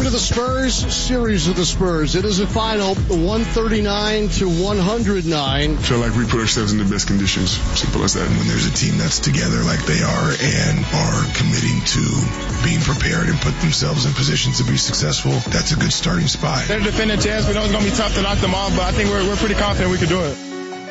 to the Spurs, series of the Spurs. It is a final 139 to 109. Feel like we put ourselves in the best conditions. Simple as that. When there's a team that's together like they are and are committing to being prepared and put themselves in positions to be successful, that's a good starting spot. They're a defending chance. We know it's going to be tough to knock them off, but I think we're pretty confident we can do it.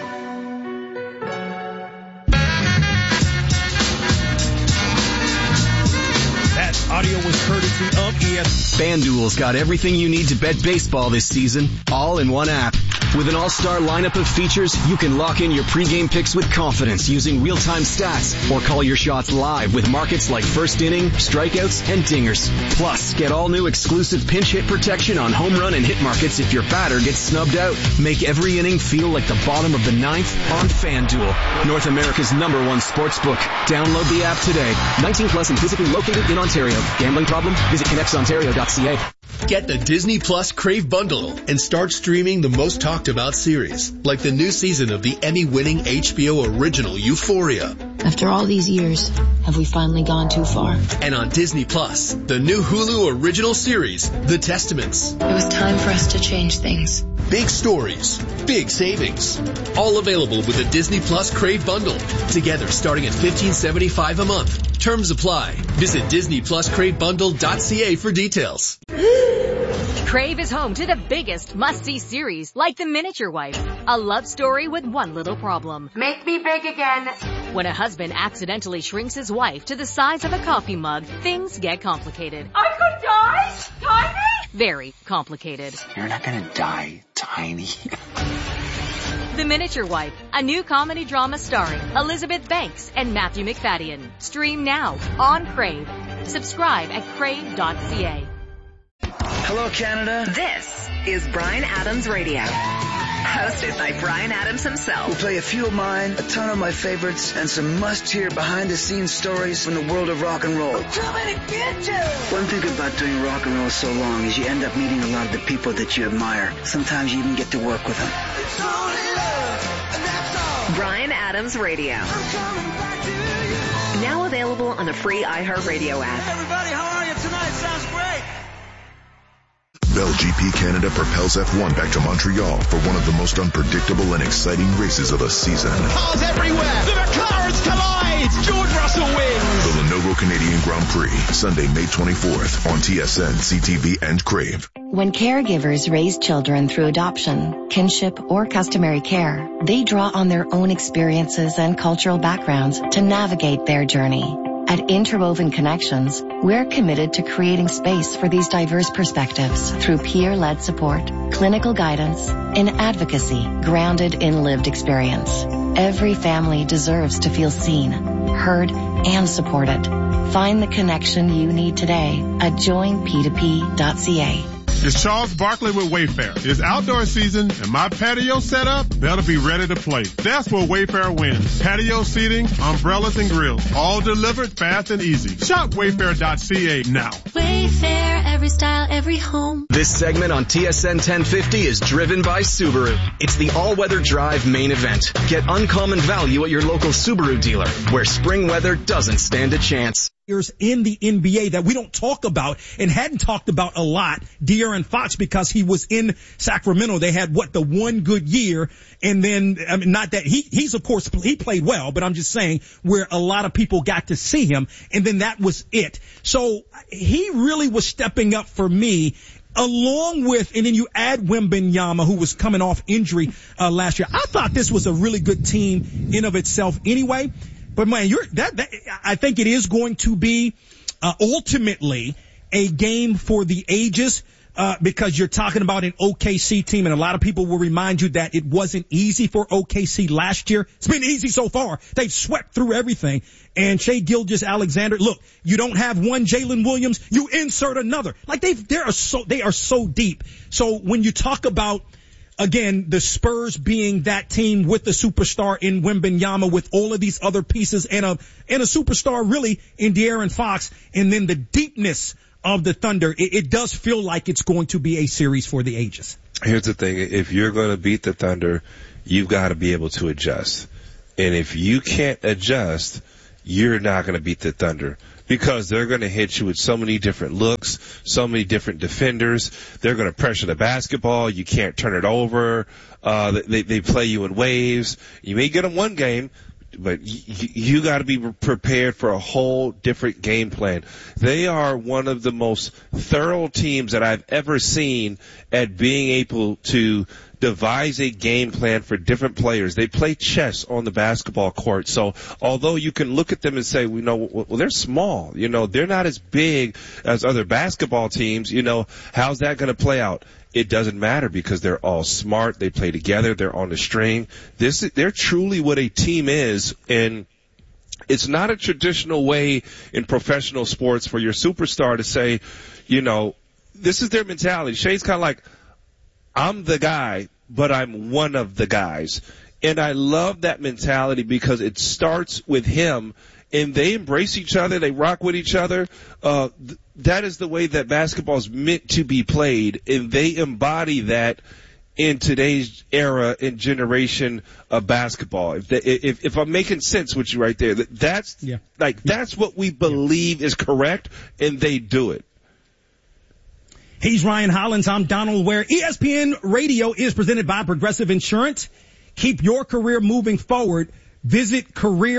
Audio was courtesy of ESPN. FanDuel's got everything you need to bet baseball this season, all in one app. With an all-star lineup of features, you can lock in your pregame picks with confidence using real-time stats or call your shots live with markets like first inning, strikeouts, and dingers. Plus, get all new exclusive pinch hit protection on home run and hit markets if your batter gets snubbed out. Make every inning feel like the bottom of the ninth on FanDuel, North America's #1 sportsbook. Download the app today. 19 plus and physically located in Ontario. Gambling problem? Visit connectsontario.ca. Get the Disney Plus Crave bundle and start streaming the most talked about series, like the new season of the Emmy-winning HBO original Euphoria. After all these years, have we finally gone too far? And on Disney Plus, the new Hulu original series, The Testaments. It was time for us to change things. Big stories, big savings. All available with the Disney Plus Crave bundle. Together starting at $15.75 a month. Terms apply. Visit DisneyPlusCraveBundle.ca for details. Crave is home to the biggest must-see series, like The Miniature Wife, a love story with one little problem. Make me big again. When a husband accidentally shrinks his wife to the size of a coffee mug, things get complicated. I could die? Tiny? Very complicated. You're not gonna die, Tiny. The Miniature Wife, a new comedy drama starring Elizabeth Banks and Matthew McFadden. Stream now on Crave. Subscribe at crave.ca. Hello, Canada. This is Bryan Adams Radio, hosted by Bryan Adams himself. We'll play a few of mine, a ton of my favorites, and some must-hear behind-the-scenes stories from the world of rock and roll. One thing about doing rock and roll so long is you end up meeting a lot of the people that you admire. Sometimes you even get to work with them. Bryan Adams Radio. Now available on the free iHeartRadio app. Everybody, how are you tonight? Sounds great. Bell GP Canada propels F1 back to Montreal for one of the most unpredictable and exciting races of the season. Cars everywhere! The McLarens collide! George Russell wins! The Lenovo Canadian Grand Prix, Sunday, May 24th on TSN, CTV, and Crave. When caregivers raise children through adoption, kinship, or customary care, they draw on their own experiences and cultural backgrounds to navigate their journey. At Interwoven Connections, we're committed to creating space for these diverse perspectives through peer-led support, clinical guidance, and advocacy grounded in lived experience. Every family deserves to feel seen, heard, and supported. Find the connection you need today at joinp2p.ca. It's Charles Barkley with Wayfair. It's outdoor season, and my patio setup better be ready to play. That's where Wayfair wins. Patio seating, umbrellas, and grills. All delivered fast and easy. Shop Wayfair.ca now. Wayfair, every style, every home. This segment on TSN 1050 is driven by Subaru. It's the all-weather drive main event. Get uncommon value at your local Subaru dealer, where spring weather doesn't stand a chance. In the NBA that we don't talk about and hadn't talked about a lot, De'Aaron Fox, because he was in Sacramento. They had the one good year, and then not that he's of course he played well, but I'm just saying where a lot of people got to see him, and then that was it. So he really was stepping up for me. Along with, and then you add Wembanyama, who was coming off injury last year. I thought this was a really good team in of itself anyway. But man, I think it is going to be ultimately a game for the ages, because you're talking about an OKC team, and a lot of people will remind you that it wasn't easy for OKC last year. It's been easy so far. They've swept through everything. And Shai Gilgeous-Alexander, look, you don't have one Jalen Williams, you insert another. Like they are so deep. So when you talk about, again, the Spurs being that team with the superstar in Wembanyama, with all of these other pieces, and a superstar really in De'Aaron Fox, and then the deepness of the Thunder, it does feel like it's going to be a series for the ages. Here's the thing. If you're going to beat the Thunder, you've got to be able to adjust. And if you can't adjust, you're not going to beat the Thunder. because they're going to hit you with so many different looks, so many different defenders. They're going to pressure the basketball. You can't turn it over. They play you in waves. You may get them one game, but you got to be prepared for a whole different game plan. They are one of the most thorough teams that I've ever seen at being able to devise a game plan for different players. They play chess on the basketball court. So although you can look at them and say, well, they're small, they're not as big as other basketball teams, how's that going to play out? It doesn't matter because they're all smart. They play together. They're on the string. They're truly what a team is. And it's not a traditional way in professional sports for your superstar to say, this is their mentality. Shea's kind of like, I'm the guy, but I'm one of the guys. And I love that mentality because it starts with him, and they embrace each other. They rock with each other. That is the way that basketball is meant to be played, and they embody that in today's era and generation of basketball. If I'm making sense with you right there, that's what we believe is correct, and they do it. He's Ryan Hollins. I'm Donald Ware. ESPN Radio is presented by Progressive Insurance. Keep your career moving forward. Visit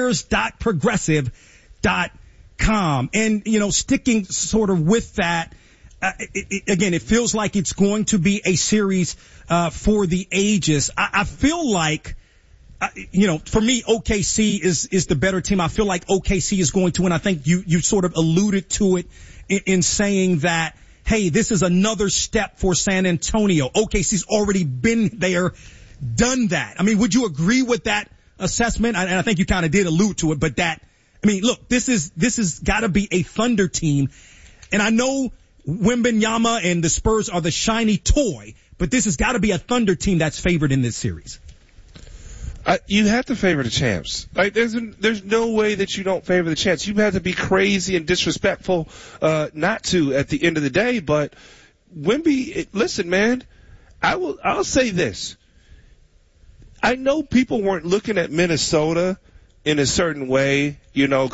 careers.progressive.com. And, sticking sort of with that, again, it feels like it's going to be a series for the ages. I feel like, for me, OKC is the better team. I feel like OKC is going to win. I think you sort of alluded to it in saying that, hey, this is another step for San Antonio. OKC's already been there, done that. I mean, would you agree with that assessment? And I think you kind of did allude to it, but look, this is gotta be a Thunder team. And I know Wembanyama and the Spurs are the shiny toy, but this has gotta be a Thunder team that's favored in this series. You have to favor the champs. Like, there's no way that you don't favor the champs. You have to be crazy and disrespectful, not to at the end of the day. But Wemby, listen, man, I'll say this. I know people weren't looking at Minnesota in a certain way, didn't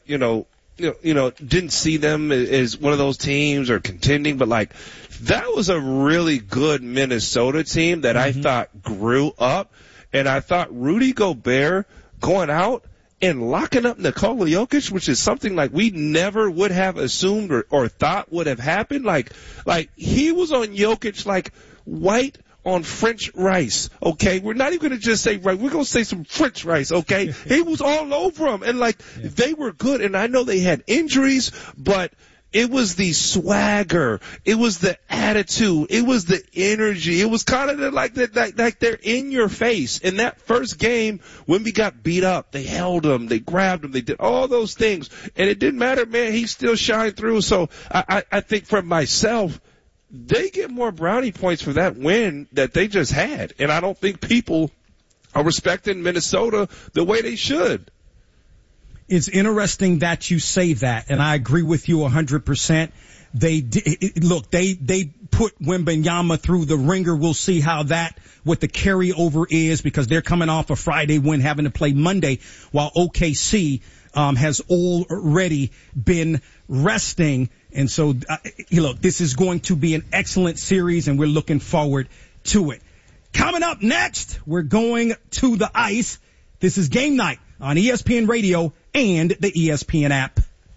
see them as one of those teams or contending, but that was a really good Minnesota team that I thought grew up. And I thought Rudy Gobert going out and locking up Nikola Jokic, which is something we never would have assumed or thought would have happened. Like he was on Jokic like white on French rice, okay? We're not even going to just say right. We're going to say some French rice, okay? He was all over him. And they were good. And I know they had injuries, but it was the swagger. It was the attitude. It was the energy. It was kind of like they're in your face. In that first game, when we got beat up, they held him, they grabbed him, they did all those things. And it didn't matter, man. He still shined through. So I think for myself, they get more brownie points for that win that they just had. And I don't think people are respecting Minnesota the way they should. It's interesting that you say that, and I agree with you 100%. They put Wembanyama through the ringer. We'll see what the carryover is, because they're coming off a Friday win, having to play Monday, while OKC has already been resting. And so, this is going to be an excellent series, and we're looking forward to it. Coming up next, we're going to the ice. This is Game Night on ESPN Radio and the ESPN app.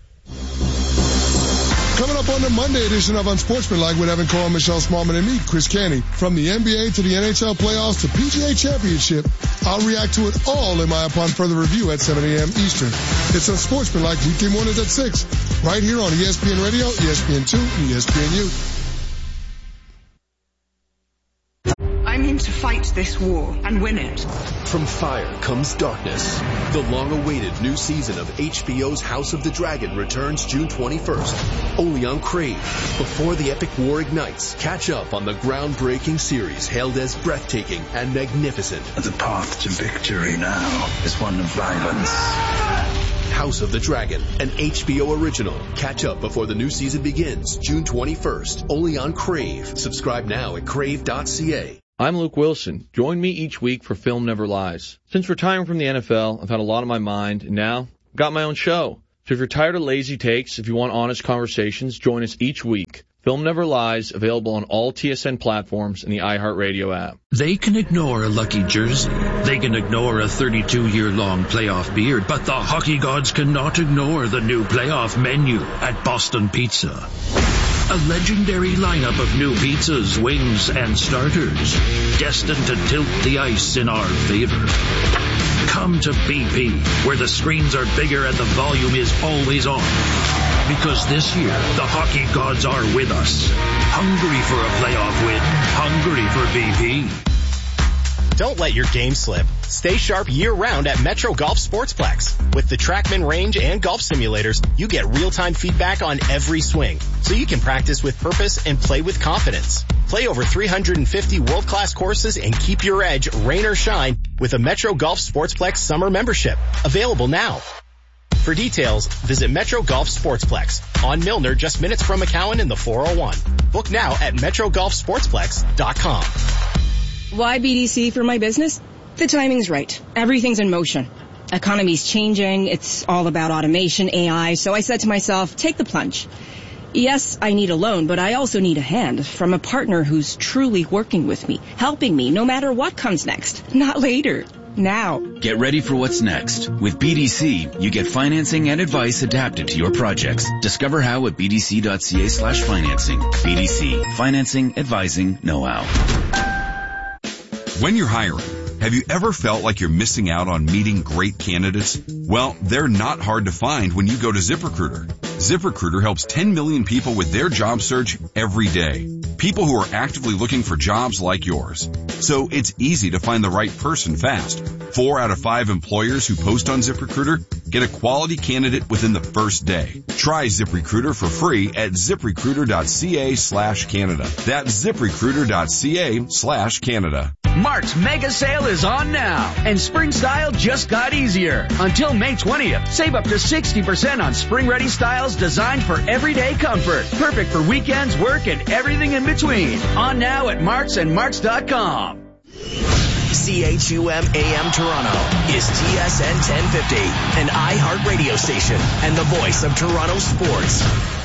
Coming up on the Monday edition of Unsportsmanlike with Evan Cole, Michelle Smallman, and me, Chris Canty. From the NBA to the NHL playoffs to PGA Championship, I'll react to it all in my upon further review at 7 a.m. Eastern. It's Unsportsmanlike weekday mornings at 6, right here on ESPN Radio, ESPN2, and ESPNU. I'm in to fight this war and win it. From fire comes darkness. The long-awaited new season of HBO's House of the Dragon returns June 21st, only on Crave. Before the epic war ignites, catch up on the groundbreaking series hailed as breathtaking and magnificent. The path to victory now is one of violence. House of the Dragon, an HBO original. Catch up before the new season begins, June 21st, only on Crave. Subscribe now at crave.ca. I'm Luke Wilson. Join me each week for Film Never Lies. Since retiring from the NFL, I've had a lot on my mind, and now I've got my own show. So if you're tired of lazy takes, if you want honest conversations, join us each week. Film Never Lies, available on all TSN platforms and the iHeartRadio app. They can ignore a lucky jersey. They can ignore a 32-year-long playoff beard. But the hockey gods cannot ignore the new playoff menu at Boston Pizza. A legendary lineup of new pizzas, wings, and starters, destined to tilt the ice in our favor. Come to BP, where the screens are bigger and the volume is always on. Because this year, the hockey gods are with us. Hungry for a playoff win. Hungry for BP. Don't let your game slip. Stay sharp year-round at Metro Golf Sportsplex. With the TrackMan range and golf simulators, you get real-time feedback on every swing, so you can practice with purpose and play with confidence. Play over 350 world-class courses and keep your edge, rain or shine, with a Metro Golf Sportsplex summer membership. Available now. For details, visit Metro Golf Sportsplex on Milner, just minutes from McAllen in the 401. Book now at MetroGolfSportsplex.com. Why BDC for my business? The timing's right. Everything's in motion. Economy's changing. It's all about automation, AI. So I said to myself, take the plunge. Yes, I need a loan, but I also need a hand from a partner who's truly working with me, helping me no matter what comes next. Not later. Now. Get ready for what's next. With BDC, you get financing and advice adapted to your projects. Discover how at bdc.ca/financing. BDC. Financing, advising, know-how. When you're hiring, have you ever felt like you're missing out on meeting great candidates? Well, they're not hard to find when you go to ZipRecruiter. ZipRecruiter helps 10 million people with their job search every day. People who are actively looking for jobs like yours. So it's easy to find the right person fast. 4 out of 5 employers who post on ZipRecruiter get a quality candidate within the first day. Try ZipRecruiter for free at ZipRecruiter.ca/Canada. That's ZipRecruiter.ca/Canada. Mark's mega sale is on now, and spring style just got easier. Until May 20th, save up to 60% on spring-ready styles designed for everyday comfort. Perfect for weekends, work, and everything in between. On now at Mark's and Marks.com. CHUM AM Toronto is TSN 1050, an iHeart radio station, and the voice of Toronto sports.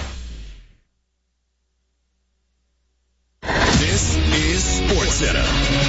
This is SportsCenter.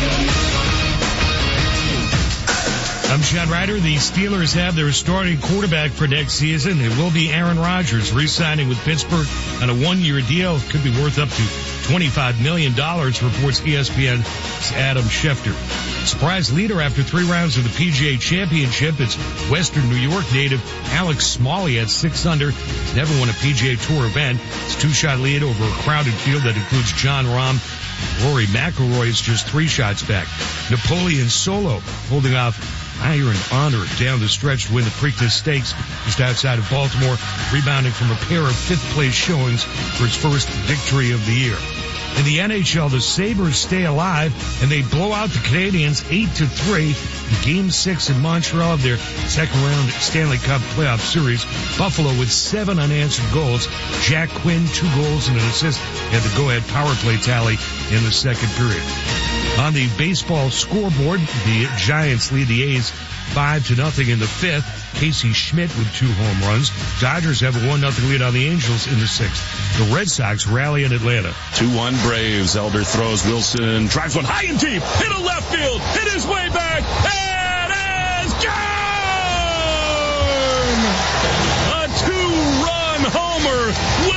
I'm Chad Ryder. The Steelers have their starting quarterback for next season. It will be Aaron Rodgers, re-signing with Pittsburgh on a one-year deal. Could be worth up to $25 million, reports ESPN's Adam Schefter. Surprise leader after 3 rounds of the PGA Championship. It's Western New York native Alex Smalley at 6 under. He's never won a PGA Tour event. It's a 2-shot lead over a crowded field that includes Jon Rahm. Rory McIlroy is just 3 shots back. Napoleon Solo holding off Iron Honor down the stretch to win the Preakness Stakes just outside of Baltimore, rebounding from a pair of 5th-place showings for his first victory of the year. In the NHL, the Sabres stay alive, and they blow out the Canadiens 8-3 in Game 6 in Montreal of their second-round Stanley Cup playoff series. Buffalo with 7 unanswered goals. Jack Quinn, 2 goals and an assist at the go-ahead power play tally in the second period. On the baseball scoreboard, the Giants lead the A's 5-0 in the 5th. Casey Schmidt with 2 home runs. Dodgers have a 1-0 lead on the Angels in the 6th. The Red Sox rally in Atlanta. 2-1 Braves. Elder throws. Wilson drives one high and deep. Hit a left field. Hit his way back. It is gone! A 2-run homer.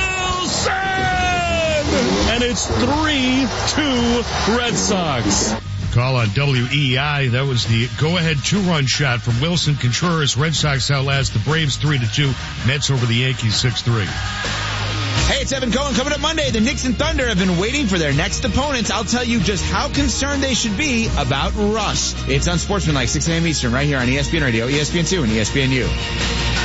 Wilson! And it's 3-2 Red Sox. Call on WEI. That was the go-ahead 2-run shot from Wilson Contreras. Red Sox outlast the Braves 3-2. Mets over the Yankees 6-3. Hey, it's Evan Cohen. Coming up Monday, the Knicks and Thunder have been waiting for their next opponents. I'll tell you just how concerned they should be about rust. It's on Sportsmanlike, 6 a.m. Eastern, right here on ESPN Radio, ESPN2, and ESPNU.